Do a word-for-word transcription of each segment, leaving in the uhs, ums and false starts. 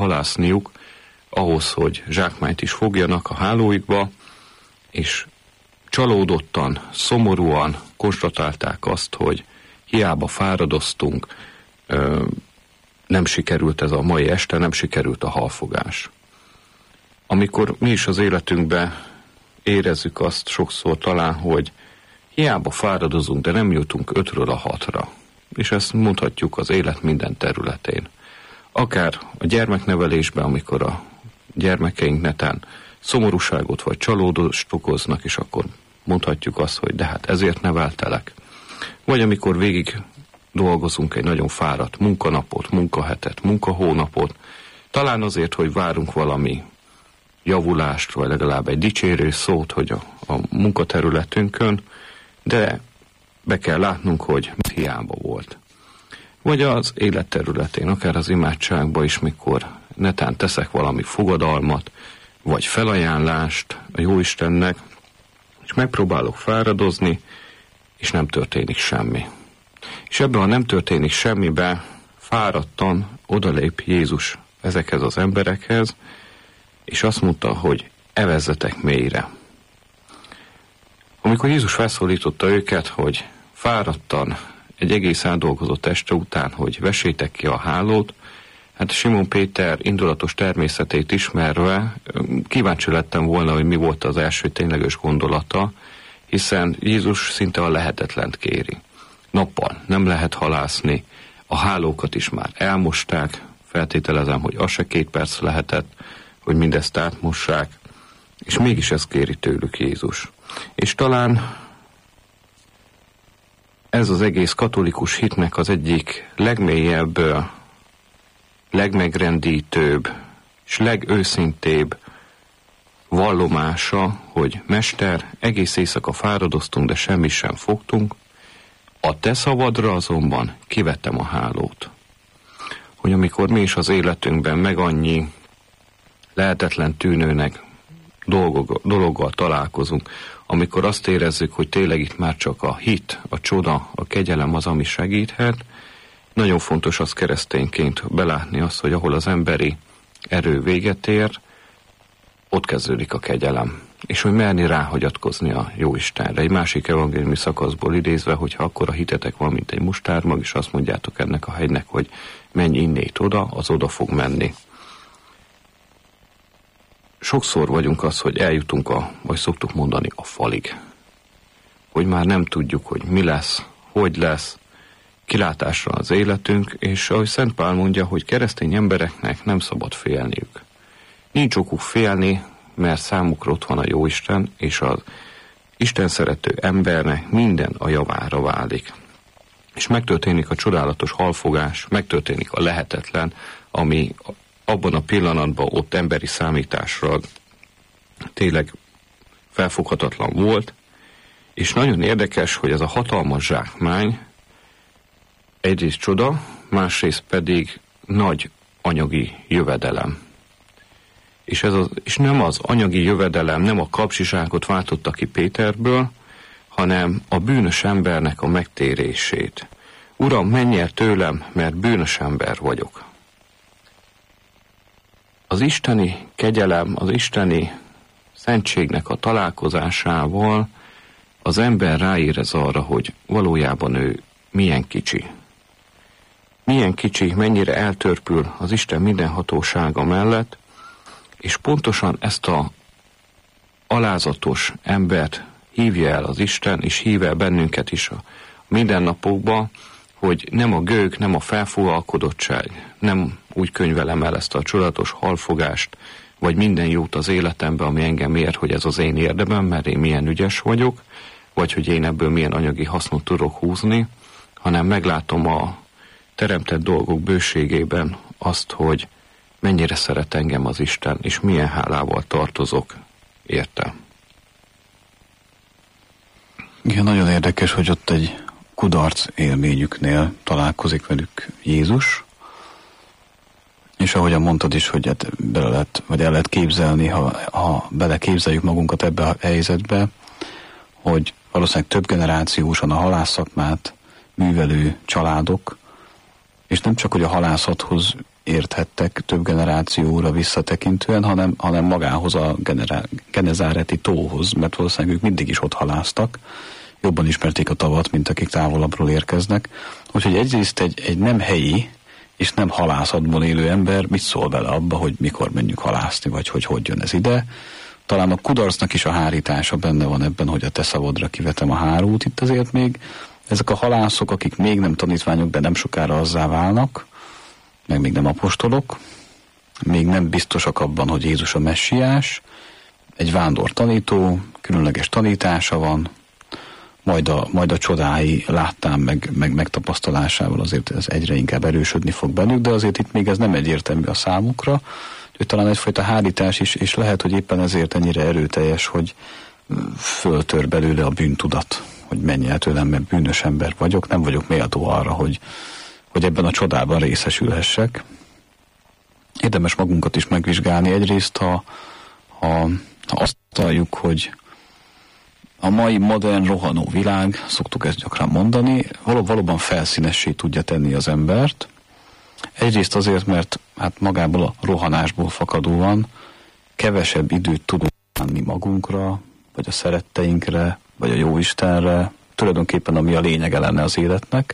halászniuk ahhoz, hogy zsákmányt is fogjanak a hálóikba, és csalódottan, szomorúan konstatálták azt, hogy hiába fáradoztunk, nem sikerült ez a mai este, nem sikerült a halfogás. Amikor mi is az életünkben érezzük azt sokszor talán, hogy hiába fáradozunk, de nem jutunk ötről a hatra. És ezt mondhatjuk az élet minden területén. Akár a gyermeknevelésben, amikor a gyermekeink netán szomorúságot vagy csalódást okoznak, és akkor mondhatjuk azt, hogy de hát ezért neveltelek. Vagy amikor végig dolgozunk egy nagyon fáradt munkanapot, munkahetet, munkahónapot, talán azért, hogy várunk valami javulást, vagy legalább egy dicsérő szót, hogy a, a munkaterületünkön, de be kell látnunk, hogy hiába volt. Vagy az életterületén, akár az imádságban is, mikor netán teszek valami fogadalmat, vagy felajánlást a Jóistennek, és megpróbálok fáradozni, és nem történik semmi. És ebben a nem történik semmibe fáradtan odalép Jézus ezekhez az emberekhez, és azt mondta, hogy evezzetek mélyre. Amikor Jézus felszólította őket, hogy fáradtan egy egész átdolgozott este után, hogy vessétek ki a hálót, hát Simon Péter indulatos természetét ismerve kíváncsi lettem volna, hogy mi volt az első tényleges gondolata, hiszen Jézus szinte a lehetetlent kéri. Nappal nem lehet halászni, a hálókat is már elmosták, feltételezem, hogy az se két perc lehetett, hogy mindezt átmossák, és mégis ezt kéri tőlük Jézus. És talán ez az egész katolikus hitnek az egyik legmélyebb, legmegrendítőbb és legőszintébb vallomása, hogy Mester, egész éjszaka fáradoztunk, de semmi sem fogtunk, a te szavadra azonban kivettem a hálót. Hogy amikor mi is az életünkben meg annyi lehetetlen tűnőnek dolgog, dologgal találkozunk, amikor azt érezzük, hogy tényleg itt már csak a hit, a csoda, a kegyelem az, ami segíthet, nagyon fontos az keresztényként belátni azt, hogy ahol az emberi erő véget ér, ott kezdődik a kegyelem. És hogy merni ráhagyatkozni a Jóistenre. Egy másik evangéliumi szakaszból idézve, hogyha akkor a hitetek van, mint egy mustármag, és azt mondjátok ennek a hegynek, hogy menj innét oda, az oda fog menni. Sokszor vagyunk az, hogy eljutunk a, vagy szoktuk mondani, a falig. Hogy már nem tudjuk, hogy mi lesz, hogy lesz, kilátásra az életünk, és ahogy Szent Pál mondja, hogy keresztény embereknek nem szabad félniük. Nincs okuk félni, mert számukra ott van a Jóisten, és az Isten szerető embernek minden a javára válik. És megtörténik a csodálatos halfogás, megtörténik a lehetetlen, ami abban a pillanatban ott emberi számításra tényleg felfoghatatlan volt, és nagyon érdekes, hogy ez a hatalmas zsákmány egyrészt csoda, másrészt pedig nagy anyagi jövedelem. És, ez az, és nem az anyagi jövedelem, nem a kapzsiságot váltotta ki Péterből, hanem a bűnös embernek a megtérését. Uram, menj el tőlem, mert bűnös ember vagyok. Az isteni kegyelem, az isteni szentségnek a találkozásával az ember ráérez arra, hogy valójában ő milyen kicsi. Milyen kicsi, mennyire eltörpül az Isten mindenhatósága mellett, és pontosan ezt a alázatos embert hívja el az Isten, és hív el bennünket is a mindennapokba, hogy nem a gőg, nem a felfogalkodottság, nem úgy könyvelem el ezt a csodálatos halfogást, vagy minden jót az életemben, ami engem ér, hogy ez az én érdemem, mert én milyen ügyes vagyok, vagy hogy én ebből milyen anyagi hasznot tudok húzni, hanem meglátom a teremtett dolgok bőségében azt, hogy mennyire szeret engem az Isten, és milyen hálával tartozok érte. Igen, nagyon érdekes, hogy ott egy kudarc élményüknél találkozik velük Jézus, és ahogyan mondtad is, hogy hát bele lehet, vagy el lehet képzelni, ha, ha beleképzeljük magunkat ebbe a helyzetbe, hogy valószínűleg több generációsan a halászatmát művelő családok, és nem csak, hogy a halászathoz érthettek több generációra visszatekintően, hanem, hanem magához a generá- genezáreti tóhoz, mert valószínűleg ők mindig is ott haláztak, jobban ismerték a tavat, mint akik távolabbról érkeznek. Úgyhogy egyrészt egy, egy nem helyi és nem halászatban élő ember mit szól bele abba, hogy mikor menjünk halászni, vagy hogy hogy jön ez ide. Talán a kudarcnak is a hárítása benne van ebben, hogy a te szavodra kivetem a hárút. Itt azért még ezek a halászok, akik még nem tanítványok, de nem sokára azzá válnak, meg még nem apostolok, még nem biztosak abban, hogy Jézus a messiás, egy vándor tanító, különleges tanítása van, majd a, majd a csodái láttán, meg, meg megtapasztalásával azért ez egyre inkább erősödni fog bennük, de azért itt még ez nem egyértelmű a számukra, hogy talán egyfajta hárítás is, és lehet, hogy éppen ezért ennyire erőteljes, hogy föltör belőle a bűntudat, hogy menj el tőlem, mert bűnös ember vagyok, nem vagyok méltó arra, hogy, hogy ebben a csodában részesülhessek. Érdemes magunkat is megvizsgálni. Egyrészt, ha, ha, ha azt találjuk, hogy a mai modern, rohanó világ, szoktuk ezt gyakran mondani, való, valóban felszínessé tudja tenni az embert. Egyrészt azért, mert hát magából a rohanásból fakadóan kevesebb időt tudunk adni magunkra, vagy a szeretteinkre, vagy a Jóistenre, tulajdonképpen ami a lényege lenne az életnek,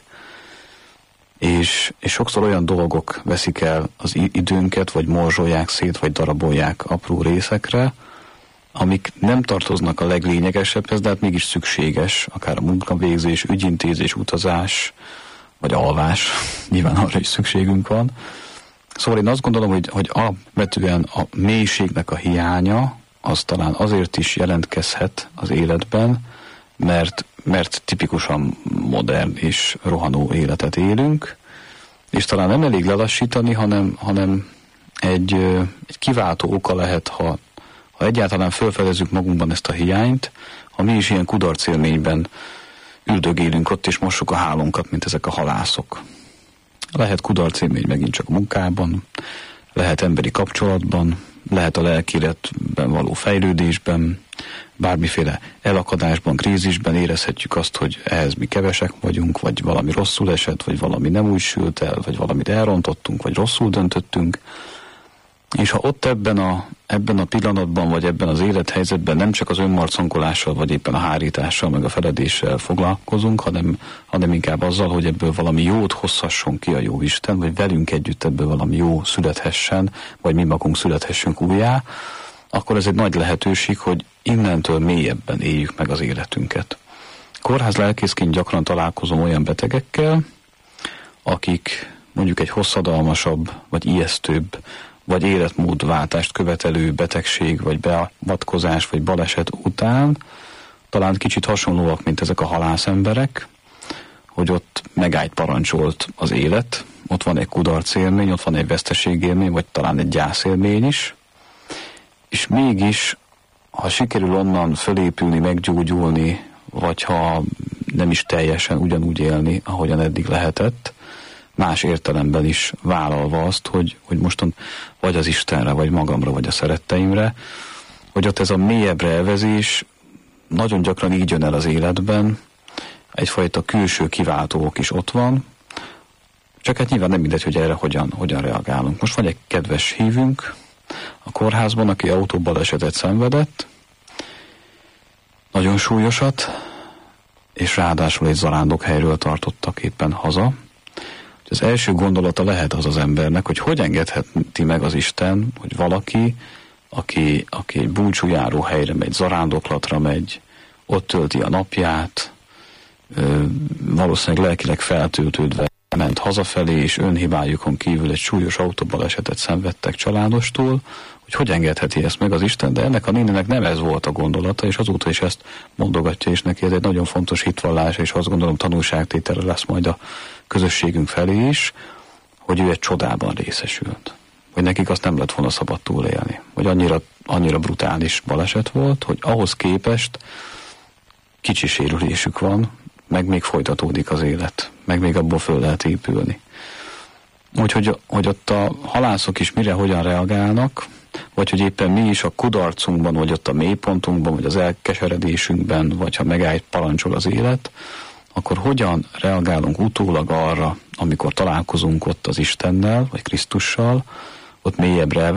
és, és sokszor olyan dolgok veszik el az időnket, vagy morzsolják szét, vagy darabolják apró részekre, amik nem tartoznak a leglényegesebbhez, de hát mégis szükséges, akár a munkavégzés, ügyintézés, utazás, vagy alvás, nyilván arra is szükségünk van. Szóval én azt gondolom, hogy, hogy alapvetően a mélységnek a hiánya, az talán azért is jelentkezhet az életben, mert, mert tipikusan modern és rohanó életet élünk, és talán nem elég lelassítani, hanem, hanem egy, egy kiváltó oka lehet, ha, ha egyáltalán felfedezzük magunkban ezt a hiányt, ha mi is ilyen kudarcélményben üldögélünk ott, és mossuk a hálónkat, mint ezek a halászok. Lehet kudarcélmény megint csak munkában, lehet emberi kapcsolatban, lehet a lelkéletben való fejlődésben, bármiféle elakadásban, krízisben érezhetjük azt, hogy ehhez mi kevesek vagyunk, vagy valami rosszul esett, vagy valami nem úgy sült el, vagy valamit elrontottunk, vagy rosszul döntöttünk. És ha ott ebben a, ebben a pillanatban, vagy ebben az élethelyzetben nem csak az önmarconkolással, vagy éppen a hárítással, meg a feledéssel foglalkozunk, hanem, hanem inkább azzal, hogy ebből valami jót hozhasson ki a Jóisten, vagy velünk együtt ebből valami jó születhessen, vagy mi magunk születhessünk újjá, akkor ez egy nagy lehetőség, hogy innentől mélyebben éljük meg az életünket. Kórház lelkészként gyakran találkozom olyan betegekkel, akik mondjuk egy hosszadalmasabb, vagy ijesztőbb, vagy életmódváltást követelő betegség, vagy beavatkozás, vagy baleset után talán kicsit hasonlóak, mint ezek a halászemberek, hogy ott megállt parancsolt az élet, ott van egy kudarcélmény, ott van egy veszteségélmény, vagy talán egy gyászélmény is, és mégis, ha sikerül onnan fölépülni, meggyógyulni, vagy ha nem is teljesen ugyanúgy élni, ahogyan eddig lehetett, más értelemben is vállalva azt, hogy, hogy mostan vagy az Istenre, vagy magamra, vagy a szeretteimre, hogy ott ez a mélyebbre elvezés nagyon gyakran így jön el az életben, egyfajta külső kiváltók is ott van, csak hát nyilván nem mindegy, hogy erre hogyan, hogyan reagálunk. Most van egy kedves hívünk a kórházban, aki autóbalesetet szenvedett, nagyon súlyosat, és ráadásul egy zarándokhelyről tartottak éppen haza. Az első gondolata lehet az az embernek, hogy hogy engedheti meg az Isten, hogy valaki, aki, aki egy búcsújáró helyre megy, zarándoklatra megy, ott tölti a napját, valószínűleg lelkileg feltöltődve ment hazafelé, és önhibájukon kívül egy súlyos autóbalesetet szenvedtek családostól, hogy hogy engedheti ezt meg az Isten, de ennek a néninek nem ez volt a gondolata, és azóta is ezt mondogatja, és neki ez egy nagyon fontos hitvallás, és azt gondolom tanulságtétele lesz majd a közösségünk felé is, hogy ő egy csodában részesült. Hogy nekik azt nem lett volna szabad túlélni. Hogy annyira, annyira brutális baleset volt, hogy ahhoz képest kicsi sérülésük van, meg még folytatódik az élet, meg még abból föl lehet épülni. Úgyhogy hogy ott a halászok is mire, hogyan reagálnak, vagy hogy éppen mi is a kudarcunkban, vagy ott a mélypontunkban, vagy az elkeseredésünkben, vagy ha megállt parancsol az élet, akkor hogyan reagálunk utólag arra, amikor találkozunk ott az Istennel, vagy Krisztussal, ott mélyebbre